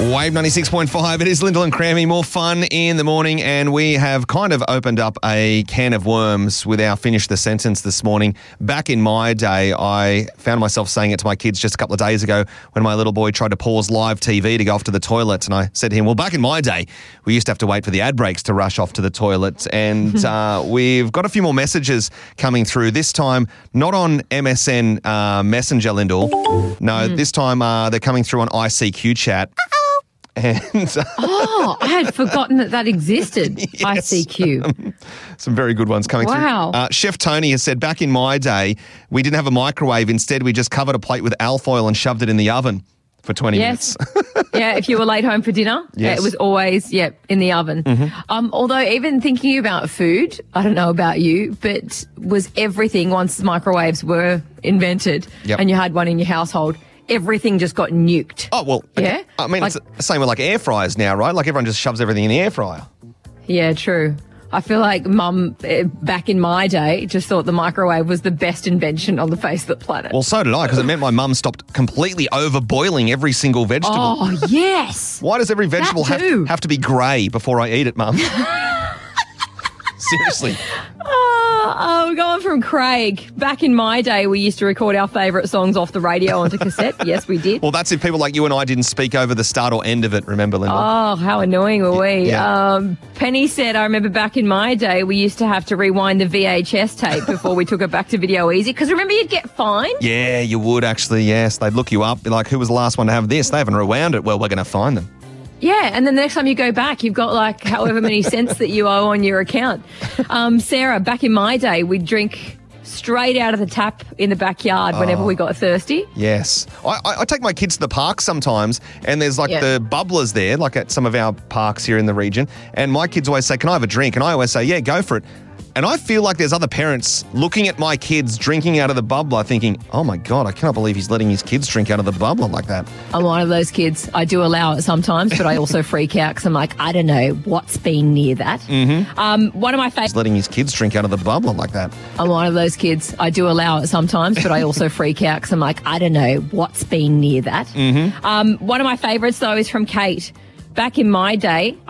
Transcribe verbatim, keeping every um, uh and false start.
Wave ninety-six point five. It is Lyndall and Crammy. More fun in the morning, and we have kind of opened up a can of worms with our Finish the Sentence this morning. Back in my day, I found myself saying it to my kids just a couple of days ago when my little boy tried to pause live T V to go off to the toilet, and I said to him, well, back in my day, we used to have to wait for the ad breaks to rush off to the toilet, and uh, we've got a few more messages coming through, this time not on M S N uh, Messenger, Lyndall. No, mm. this time uh, they're coming through on I C Q chat. And, uh, oh, I had forgotten that that existed, yes. I C Q. Um, some very good ones coming wow. through. Uh, Chef Tony has said, back in my day, we didn't have a microwave. Instead, we just covered a plate with alfoil and shoved it in the oven for twenty yes. minutes. Yeah, if you were late home for dinner, yes. it was always, yeah, in the oven. Mm-hmm. Um, although even thinking about food, I don't know about you, but was everything, once microwaves were invented yep. and you had one in your household, everything just got nuked. Oh, well, yeah. I mean, like, it's the same with like air fryers now, right? Like everyone just shoves everything in the air fryer. Yeah, true. I feel like Mum, uh, back in my day, just thought the microwave was the best invention on the face of the planet. Well, so did I, because it meant my mum stopped completely over-boiling every single vegetable. Oh, yes. Why does every vegetable have, have to be grey before I eat it, Mum? Seriously. Oh, oh, we're going from Craig. Back in my day, we used to record our favourite songs off the radio onto cassette. Yes, we did. Well, that's if people like you and I didn't speak over the start or end of it, remember, Linda? Oh, how annoying were we? Yeah. Um, Penny said, I remember back in my day, we used to have to rewind the V H S tape before we took it back to Video Easy, because remember you'd get fined? Yeah, you would actually, yes. They'd look you up, be like, who was the last one to have this? They haven't rewound it. Well, we're going to find them. Yeah, and then the next time you go back, you've got like however many cents that you owe on your account. Um, Sarah, back in my day, we'd drink straight out of the tap in the backyard whenever oh, we got thirsty. Yes. I, I, I take my kids to the park sometimes, and there's like yeah. the bubblers there, like at some of our parks here in the region, and my kids always say, can I have a drink? And I always say, yeah, go for it. And I feel like there's other parents looking at my kids drinking out of the bubbler thinking, oh, my God, I cannot believe he's letting his kids drink out of the bubbler like that. I'm one of those kids. I do allow it sometimes, but I also freak out because I'm like, I don't know what's been near that. Mm-hmm. Um, one of my favourite... He's letting his kids drink out of the bubbler like that. I'm one of those kids. I do allow it sometimes, but I also freak out because I'm like, I don't know what's been near that. Mm-hmm. Um, one of my favourites, though, is from Kate. Back in my day...